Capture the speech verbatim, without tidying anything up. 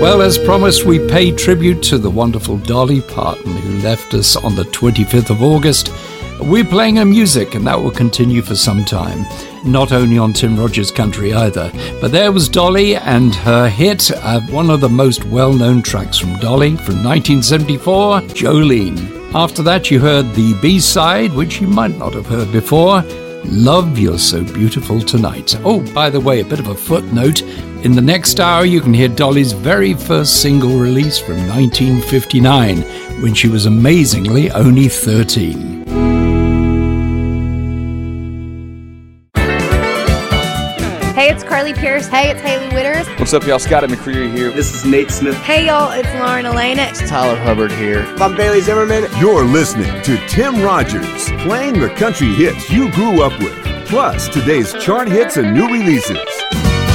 Well, as promised, we pay tribute to the wonderful Dolly Parton, who left us on the twenty-fifth of August. We're playing her music, and that will continue for some time. Not only on Tim Rogers Country either. But there was Dolly and her hit, uh, one of the most well-known tracks from Dolly from nineteen seventy-four, Jolene. After that, you heard the B-side, which you might not have heard before, Love, You're So Beautiful Tonight. Oh, by the way, a bit of a footnote. In the next hour, you can hear Dolly's very first single release from nineteen fifty-nine, when she was amazingly only thirteen. Hey, it's Carly Pierce. Hey, it's Haley Witters. What's up, y'all? Scott McCreery here. This is Nate Smith. Hey, y'all, it's Lauren Elena. It's Tyler Hubbard here. I'm Bailey Zimmerman. You're listening to Tim Rogers, playing the country hits you grew up with, plus today's chart hits and new releases.